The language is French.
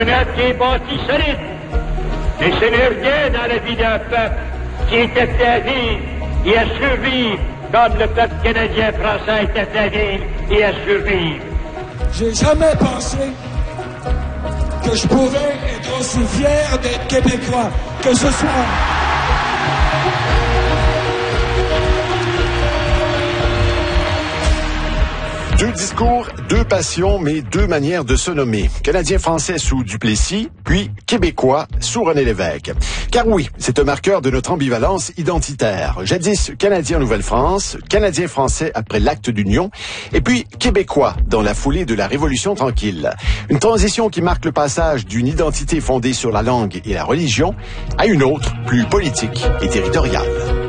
Qui est bâti solide. Et ce n'est rien dans la vie d'un peuple qui est établi et à survivre comme le peuple canadien-français est établi et à survivre. J'ai jamais pensé que je pouvais être aussi fier d'être Québécois que ce soir. Deux discours, deux passions, mais deux manières de se nommer. Canadien-Français sous Duplessis, puis Québécois sous René Lévesque. Car oui, c'est un marqueur de notre ambivalence identitaire. Jadis Canadien Nouvelle-France, Canadien-Français après l'acte d'union, et puis Québécois dans la foulée de la Révolution tranquille. Une transition qui marque le passage d'une identité fondée sur la langue et la religion à une autre, plus politique et territoriale.